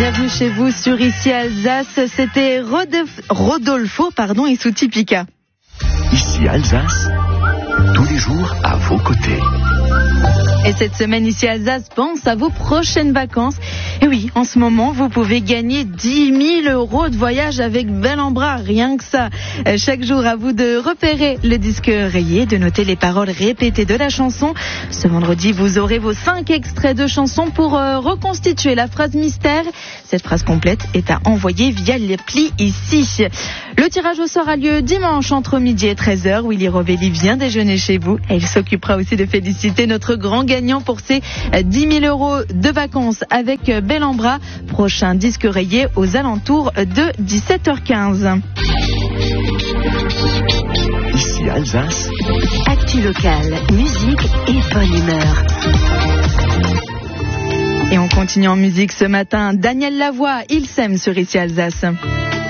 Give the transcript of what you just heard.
Bienvenue chez vous sur Ici Alsace. C'était Rodolfo et Soutipica. Ici Alsace, tous les jours à vos côtés. Et cette semaine, Ici Alsace pense à vos prochaines vacances. Et oui, en ce moment, vous pouvez gagner 10 000 € de voyage avec Bel en Bras, rien que ça. Chaque jour, à vous de repérer le disque rayé, de noter les paroles répétées de la chanson. Ce vendredi, vous aurez vos 5 extraits de chansons pour reconstituer la phrase mystère. Cette phrase complète est à envoyer via l'appli ici. Le tirage au sort a lieu dimanche entre midi et 13h. Willy Rovelli vient déjeuner chez vous et il s'occupera aussi de féliciter notre grand gagnant pour ses 10 000 € de vacances avec Bel en Bras. Prochain disque rayé aux alentours de 17h15. Ici Alsace, actu locale, musique et bonne humeur. Et on continue en musique ce matin. Daniel Lavoie, il s'aime sur Ici Alsace.